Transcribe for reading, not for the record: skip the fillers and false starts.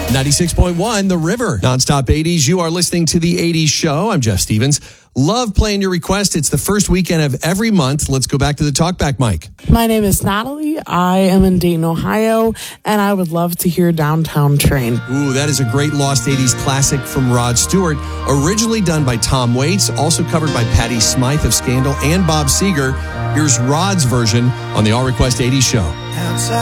96.1 The River. Nonstop 80s. You are listening to The 80s Show. I'm Jeff Stevens. Love playing your request. It's the first weekend of every month. Let's go back to the talkback mic. My name is Natalie. I am in Dayton, Ohio, and I would love to hear Downtown Train. Ooh, that is a great Lost 80s classic from Rod Stewart. Originally done by Tom Waits, also covered by Patti Smythe of Scandal and Bob Seger. Here's Rod's version on the All Request 80s Show.